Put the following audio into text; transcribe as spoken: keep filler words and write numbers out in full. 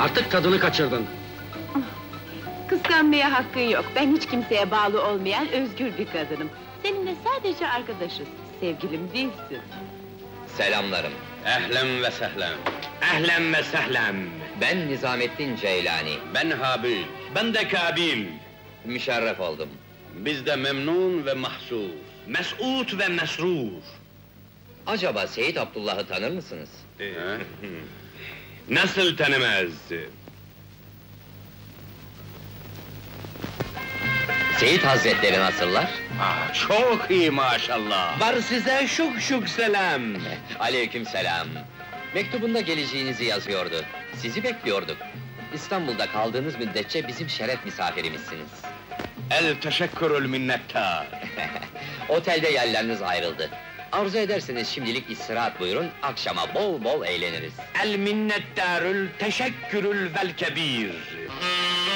Artık tadını kaçırdın. Kıskanmaya hakkın yok. Ben hiç kimseye bağlı olmayan özgür bir kadınım. Seninle sadece arkadaşız. Sevgilim değilsin. Selamlarım. Ehlen ve sehlen. Ehlen ve sehlen. Ben Nizamettin Ceylani. Ben Habil. Ben de Kabil. Müşerref oldum. Biz de memnun ve mahsus. Mes'ud ve mesrur. Acaba Seyit Abdullah'ı tanır mısınız? Nasıl tanımaz? Seyit Hazretleri nasıllar? Ah, çok iyi maşallah. Var size şuk şuk selam. Aleykümselam. Mektubunda geleceğinizi yazıyordu. Sizi bekliyorduk. İstanbul'da kaldığınız müddetçe bizim şeref misafirimizsiniz. El teşekkürül minnettar. Otelde yerleriniz ayrıldı. Arzu ederseniz şimdilik istirahat buyurun, akşama bol bol eğleniriz. El minnettarül teşekkürül vel kebir.